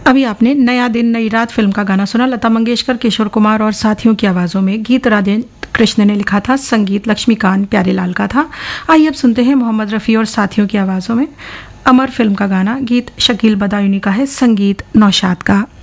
अभी आपने नया दिन नई रात फिल्म का गाना सुना। लता मंगेशकर, किशोर कुमार और साथियों की आवाज़ों में। गीत राजेंद्र कृष्ण ने लिखा था, संगीत लक्ष्मीकांत प्यारेलाल का था। आइए अब सुनते हैं मोहम्मद रफ़ी और साथियों की आवाज़ों में अमर फिल्म का गाना। गीत शकील बदायूनी का है, संगीत नौशाद का।